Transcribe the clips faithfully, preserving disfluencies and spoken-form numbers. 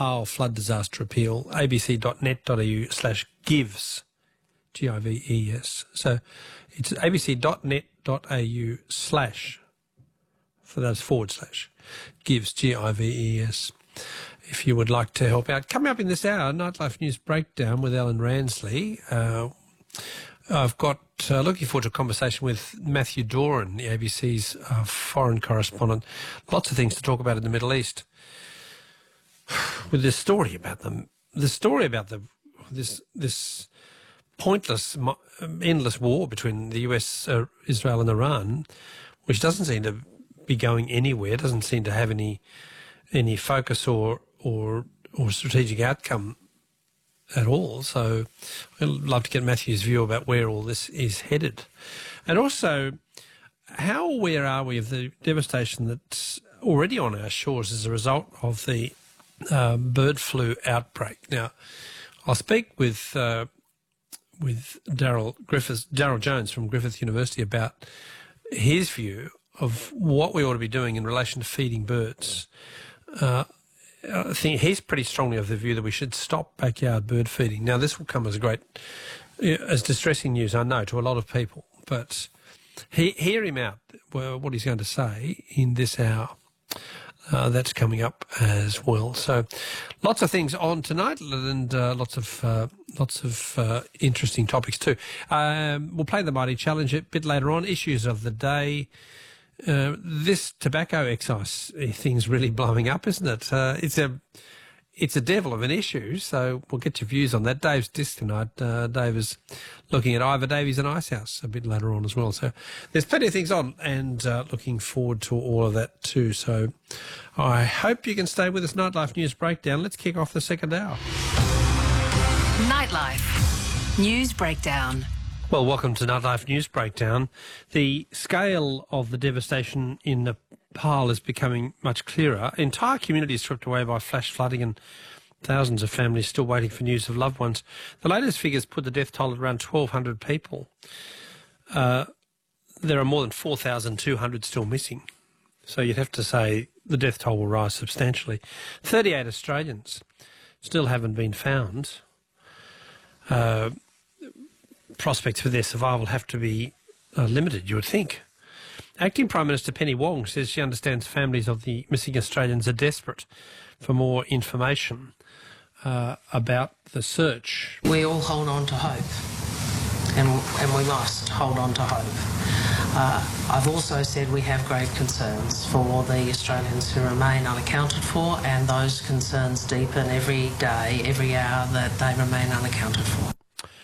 Nepal flood disaster appeal, abc.net.au slash gives, G I V E S. So it's abc.net.au slash, for those forward slash, gives, G I V E S, if you would like to help out. Coming up in this hour, Nightlife News Breakdown with Alan Ransley. Uh, I've got, uh, looking forward to a conversation with Matthew Doran, the A B C's uh, foreign correspondent. Lots of things to talk about in the Middle East. With this story about them, the story about the this this pointless, endless war between the U S, uh, Israel and Iran, which doesn't seem to be going anywhere, doesn't seem to have any any focus or or or strategic outcome at all. So I'd love to get Matthew's view about where all this is headed. And also, how aware are we of the devastation that's already on our shores as a result of the uh, bird flu outbreak? Now, I'll speak with uh, with Daryl Griffiths, Daryl Jones from Griffith University about his view of what we ought to be doing in relation to feeding birds. Uh, I think he's pretty strongly of the view that we should stop backyard bird feeding. Now, this will come as a great, as distressing news, I know, to a lot of people, but he, hear him out, well, what he's going to say in this hour. Uh, that's coming up as well. So, lots of things on tonight, and uh, lots of uh, lots of uh, interesting topics too. Um, we'll play the Mighty Challenge a bit later on. Issues of the day. Uh, this tobacco excise thing's really blowing up, isn't it? Uh, it's a it's a devil of an issue, so we'll get your views on that. Dave's disc tonight. Uh, Dave is looking at Ivor Davies and Icehouse a bit later on as well. So there's plenty of things on, and uh, looking forward to all of that too. So I hope you can stay with us. Nightlife News Breakdown. Let's kick off the second hour. Nightlife News Breakdown. Well, welcome to Nightlife News Breakdown. The scale of the devastation in Nepal is becoming much clearer. Entire communities swept away by flash flooding and thousands of families still waiting for news of loved ones. The latest figures put the death toll at around twelve hundred people. Uh, there are more than four thousand two hundred still missing. So you'd have to say the death toll will rise substantially. thirty-eight Australians still haven't been found. Uh, prospects for their survival have to be uh, limited, you would think. Acting Prime Minister Penny Wong says she understands families of the missing Australians are desperate for more information uh, about the search. We all hold on to hope, and, and we must hold on to hope. Uh, I've also said we have great concerns for the Australians who remain unaccounted for, and those concerns deepen every day, every hour that they remain unaccounted for.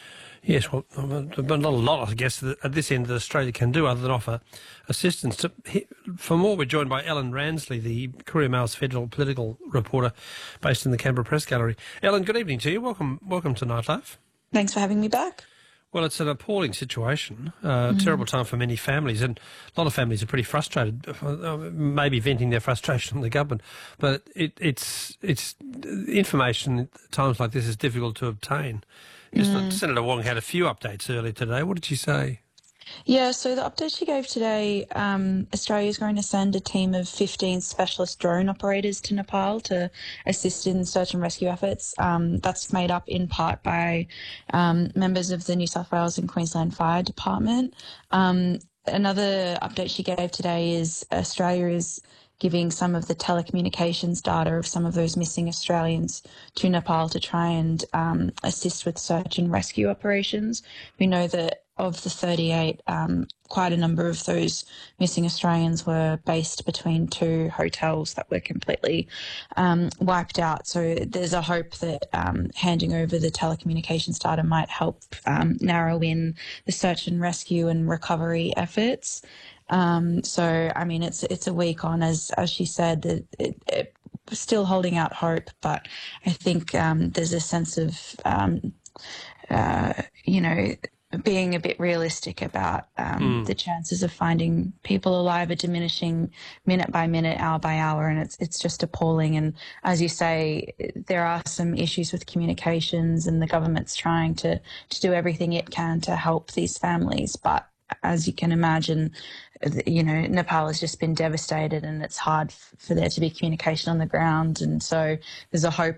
Yes, well, but not a lot, I guess, at this end that Australia can do other than offer assistance. For more, we're joined by Ellen Ransley, the Courier Mail's federal political reporter based in the Canberra Press Gallery. Ellen, good evening to you. Welcome welcome to Nightlife. Thanks for having me back. Well, it's an appalling situation, uh, mm. terrible time for many families, and a lot of families are pretty frustrated, uh, maybe venting their frustration on the government. But it, it's it's information at times like this is difficult to obtain. Mm. Senator Wong had a few updates earlier today. What did she say? Yeah, so the update she gave today, um, Australia is going to send a team of fifteen specialist drone operators to Nepal to assist in search and rescue efforts. Um, that's made up in part by um, members of the New South Wales and Queensland Fire Department. Um, another update she gave today is Australia is giving some of the telecommunications data of some of those missing Australians to Nepal to try and um, assist with search and rescue operations. We know that of the thirty-eight, um, quite a number of those missing Australians were based between two hotels that were completely um, wiped out. So there's a hope that um, handing over the telecommunications data might help um, narrow in the search and rescue and recovery efforts. Um, so, I mean, it's it's a week on, as as she said, that it, it, still holding out hope, but I think um, there's a sense of, um, uh, you know, being a bit realistic about um, mm. the chances of finding people alive are diminishing minute by minute, hour by hour, and it's it's just appalling. And as you say, there are some issues with communications, and the government's trying to, to do everything it can to help these families, but as you can imagine, you know, Nepal has just been devastated, and it's hard f- for there to be communication on the ground. And so there's a hope